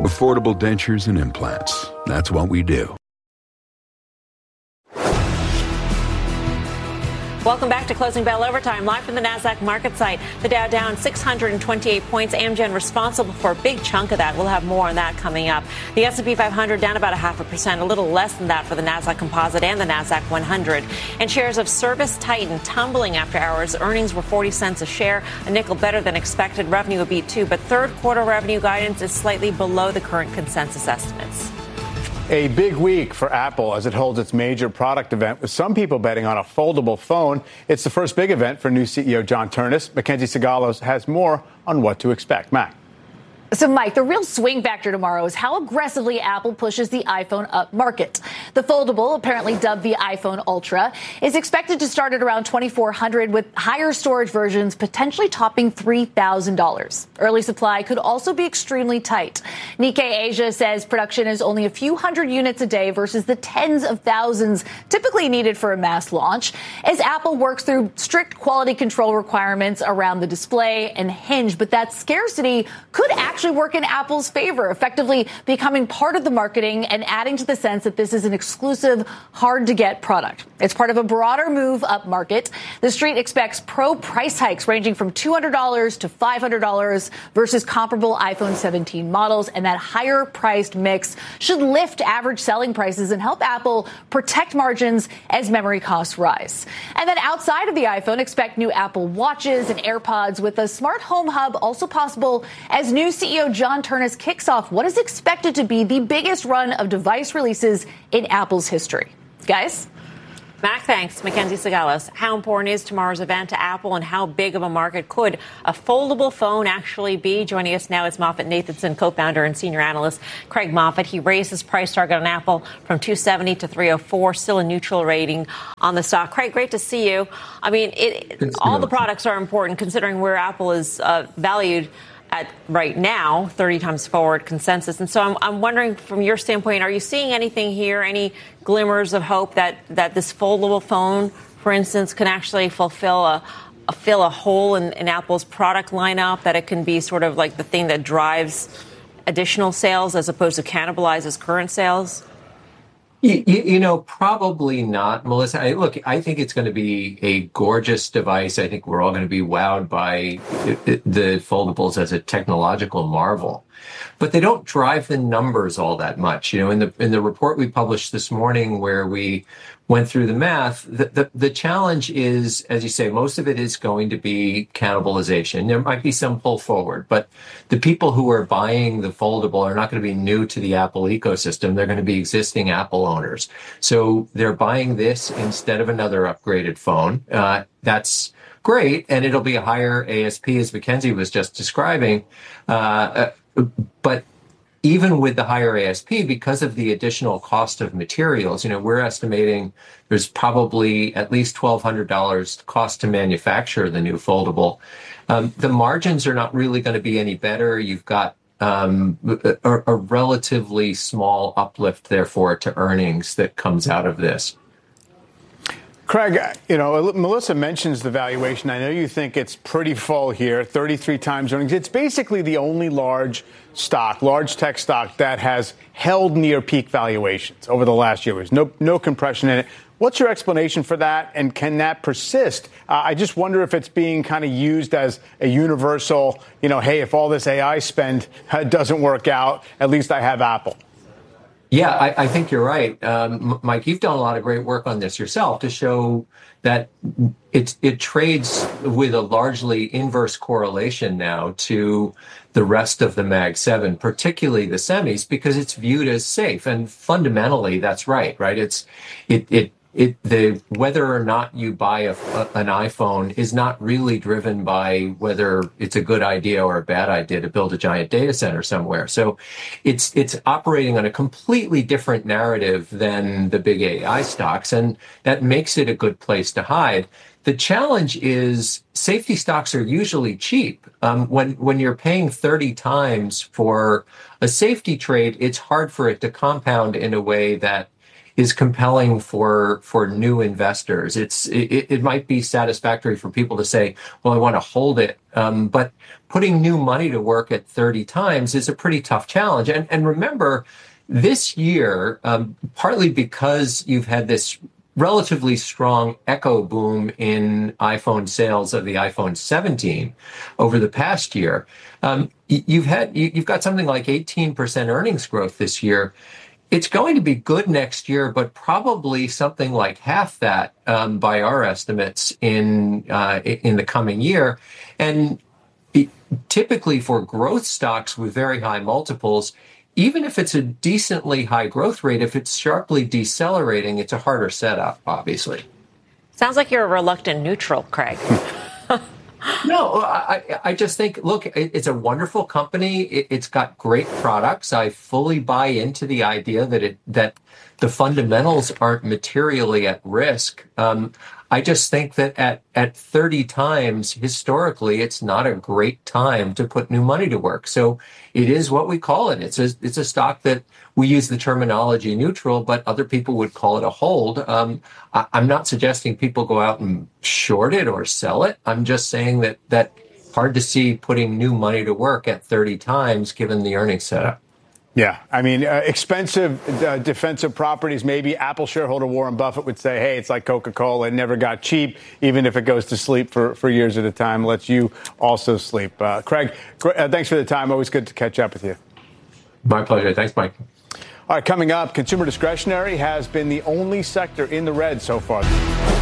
Affordable dentures and implants. That's what we do. Welcome back to Closing Bell Overtime, live from the NASDAQ market site. The Dow down 628 points. Amgen responsible for a big chunk of that. We'll have more on that coming up. The S&P 500 down about 0.5%, a little less than that for the NASDAQ Composite and the NASDAQ 100. And shares of Service Titan tumbling after hours. Earnings were 40 cents a share, a nickel better than expected. Revenue will beat too, but third quarter revenue guidance is slightly below the current consensus estimates. A big week for Apple as it holds its major product event, with some people betting on a foldable phone. It's the first big event for new CEO John Ternus. Mackenzie Sigalos has more on what to expect. Mac. So, Mike, the real swing factor tomorrow is how aggressively Apple pushes the iPhone up market. The foldable, apparently dubbed the iPhone Ultra, is expected to start at around $2,400, with higher storage versions potentially topping $3,000. Early supply could also be extremely tight. Nikkei Asia says production is only a few hundred units a day versus the tens of thousands typically needed for a mass launch, as Apple works through strict quality control requirements around the display and hinge. But that scarcity could actually work in Apple's favor, effectively becoming part of the marketing and adding to the sense that this is an exclusive, hard-to-get product. It's part of a broader move up market. The street expects Pro price hikes ranging from $200 to $500 versus comparable iPhone 17 models, and that higher-priced mix should lift average selling prices and help Apple protect margins as memory costs rise. And then outside of the iPhone, expect new Apple Watches and AirPods, with a smart home hub also possible as new CEO John Ternus kicks off what is expected to be the biggest run of device releases in Apple's history. Guys? Mac, thanks. Mackenzie Sigalos. How important is tomorrow's event to Apple, and how big of a market could a foldable phone actually be? Joining us now is MoffettNathanson co-founder and senior analyst Craig Moffett. He raised his price target on Apple from $270 to $304, still a neutral rating on the stock. Craig, great to see you. I mean, all the products are important considering where Apple is valued at right now, 30 times forward consensus. And so I'm wondering, from your standpoint, are you seeing anything here, any glimmers of hope that this foldable phone, for instance, can actually fill a hole in Apple's product lineup, that it can be sort of like the thing that drives additional sales as opposed to cannibalizes current sales? You know, probably not, Melissa. I think it's going to be a gorgeous device. I think we're all going to be wowed by the foldables as a technological marvel. But they don't drive the numbers all that much. You know, in the report we published this morning, where we went through the math, the challenge is, as you say, most of it is going to be cannibalization. There might be some pull forward, but the people who are buying the foldable are not going to be new to the Apple ecosystem. They're going to be existing Apple owners. So they're buying this instead of another upgraded phone. That's great, and it'll be a higher ASP, as Mackenzie was just describing. But even with the higher ASP, because of the additional cost of materials, you know, we're estimating there's probably at least $1,200 cost to manufacture the new foldable. The margins are not really going to be any better. You've got a relatively small uplift, therefore, to earnings that comes out of this. Craig, you know, Melissa mentions the valuation. I know you think it's pretty full here, 33 times earnings. It's basically the only large tech stock that has held near peak valuations over the last year. There's no compression in it. What's your explanation for that, and can that persist? I just wonder if it's being kind of used as a universal, you know, hey, if all this AI spend doesn't work out, at least I have Apple. Yeah, I think you're right. Mike, you've done a lot of great work on this yourself to show that it trades with a largely inverse correlation now to the rest of the Mag 7, particularly the semis, because it's viewed as safe. And fundamentally, that's right? Whether or not you buy an iPhone is not really driven by whether it's a good idea or a bad idea to build a giant data center somewhere. So it's operating on a completely different narrative than the big AI stocks, and that makes it a good place to hide. The challenge is safety stocks are usually cheap. When you're paying 30 times for a safety trade, it's hard for it to compound in a way that is compelling for new investors. It might be satisfactory for people to say, well, I want to hold it. But putting new money to work at 30 times is a pretty tough challenge. And remember, this year, partly because you've had this relatively strong echo boom in iPhone sales of the iPhone 17 over the past year, you've got something like 18% earnings growth this year. It's going to be good next year, but probably something like half that by our estimates in the coming year. And typically for growth stocks with very high multiples, even if it's a decently high growth rate, if it's sharply decelerating, it's a harder setup, obviously. Sounds like you're a reluctant neutral, Craig. No, I just think, look, it's a wonderful company. It's got great products. I fully buy into the idea that the fundamentals aren't materially at risk. I just think that at 30 times, historically, it's not a great time to put new money to work. So it is what we call it. It's a stock that we use the terminology neutral, but other people would call it a hold. I'm not suggesting people go out and short it or sell it. I'm just saying that hard to see putting new money to work at 30 times given the earnings setup. Yeah, I mean, expensive defensive properties. Maybe Apple shareholder Warren Buffett would say, hey, it's like Coca-Cola. It never got cheap, even if it goes to sleep for years at a time. Lets you also sleep. Craig, thanks for the time. Always good to catch up with you. My pleasure. Thanks, Mike. All right, coming up, consumer discretionary has been the only sector in the red so far.